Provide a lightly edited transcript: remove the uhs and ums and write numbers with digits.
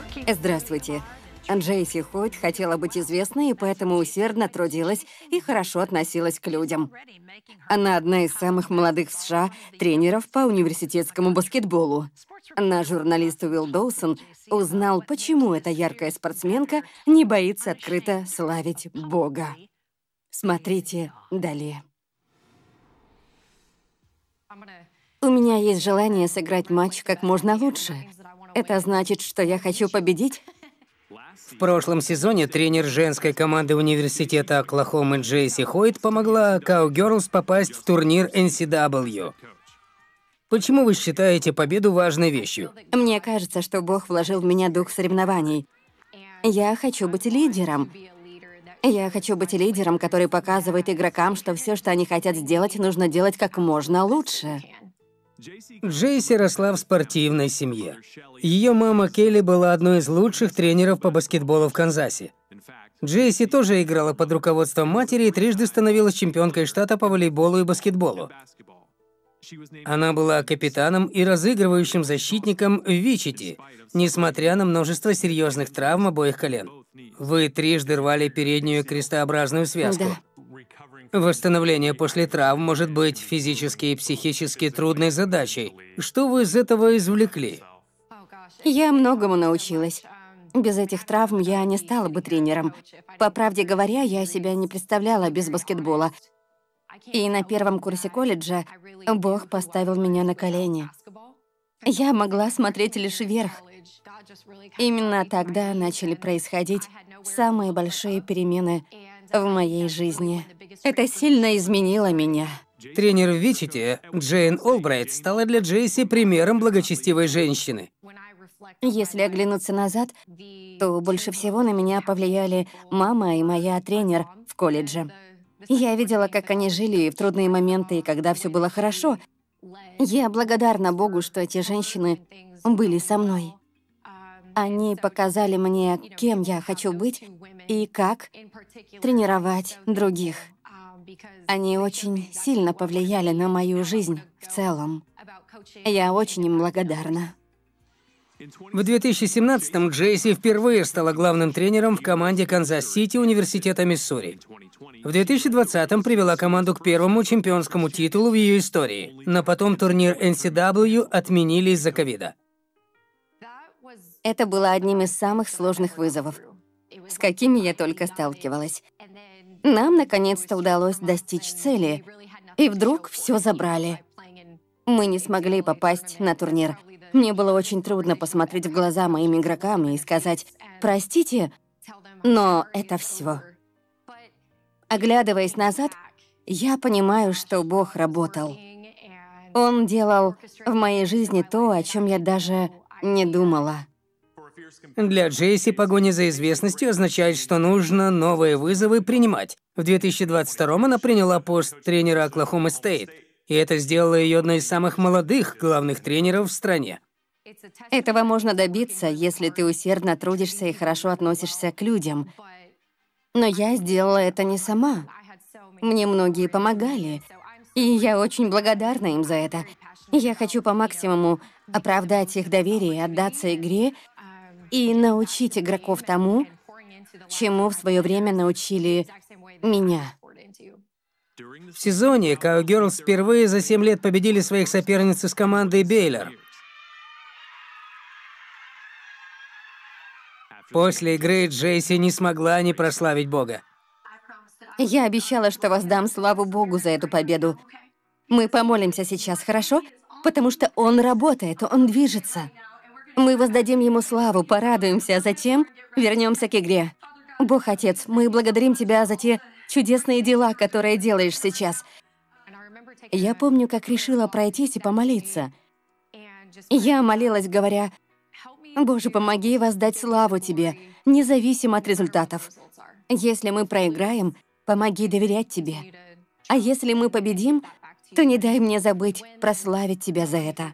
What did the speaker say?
Здравствуйте. Джейси Хойт хотела быть известной, и поэтому усердно трудилась и хорошо относилась к людям. Она одна из самых молодых в США тренеров по университетскому баскетболу. Наш журналист Уилл Доусон узнал, почему эта яркая спортсменка не боится открыто славить Бога. Смотрите далее. У меня есть желание сыграть матч как можно лучше. Это значит, что я хочу победить? В прошлом сезоне тренер женской команды университета Оклахомы Джейси Хойт помогла Cowgirls попасть в турнир NCAA. Почему вы считаете победу важной вещью? Мне кажется, что Бог вложил в меня дух соревнований. Я хочу быть лидером. Я хочу быть лидером, который показывает игрокам, что все, что они хотят сделать, нужно делать как можно лучше. Джейси росла в спортивной семье. Ее мама Келли была одной из лучших тренеров по баскетболу в Канзасе. Джейси тоже играла под руководством матери и трижды становилась чемпионкой штата по волейболу и баскетболу. Она была капитаном и разыгрывающим защитником в Вичити, несмотря на множество серьезных травм обоих колен. Вы трижды рвали переднюю крестообразную связку. Да. Восстановление после травм может быть физически и психически трудной задачей. Что вы из этого извлекли? Я многому научилась. Без этих травм я не стала бы тренером. По правде говоря, я себя не представляла без баскетбола. И на первом курсе колледжа Бог поставил меня на колени. Я могла смотреть лишь вверх. Именно тогда начали происходить самые большие перемены в моей жизни. Это сильно изменило меня. Тренер в Вичити Джейн Олбрайт стала для Джейси примером благочестивой женщины. Если оглянуться назад, то больше всего на меня повлияли мама и моя тренер в колледже. Я видела, как они жили в трудные моменты, и когда все было хорошо. Я благодарна Богу, что эти женщины были со мной. Они показали мне, кем я хочу быть и как тренировать других. Они очень сильно повлияли на мою жизнь в целом. Я очень им благодарна. В 2017-м Джейси впервые стала главным тренером в команде Канзас-Сити Университета Миссури. В 2020-м привела команду к первому чемпионскому титулу в ее истории, но потом турнир NCAA отменили из-за ковида. Это было одним из самых сложных вызовов, с какими я только сталкивалась. Нам наконец-то удалось достичь цели, и вдруг все забрали. Мы не смогли попасть на турнир. Мне было очень трудно посмотреть в глаза моим игрокам и сказать «простите», но это все. Оглядываясь назад, я понимаю, что Бог работал. Он делал в моей жизни то, о чем я даже не думала. Для Джейси погоня за известностью означает, что нужно новые вызовы принимать. В 2022-м она приняла пост тренера Оклахомы Стейт, и это сделало ее одной из самых молодых главных тренеров в стране. Этого можно добиться, если ты усердно трудишься и хорошо относишься к людям. Но я сделала это не сама. Мне многие помогали, и я очень благодарна им за это. Я хочу по максимуму оправдать их доверие, отдаться игре и научить игроков тому, чему в свое время научили меня. В сезоне Cowgirls впервые за 7 лет победили своих соперниц из команды Бейлор. После игры Джейси не смогла не прославить Бога. Я обещала, что воздам славу Богу за эту победу. Мы помолимся сейчас, хорошо? Потому что Он работает, Он движется. Мы воздадим Ему славу, порадуемся, а затем вернемся к игре. Бог Отец, мы благодарим Тебя за те чудесные дела, которые делаешь сейчас. Я помню, как решила пройтись и помолиться. Я молилась, говоря: «Боже, помоги воздать славу Тебе, независимо от результатов. Если мы проиграем, помоги доверять Тебе. А если мы победим, то не дай мне забыть прославить Тебя за это».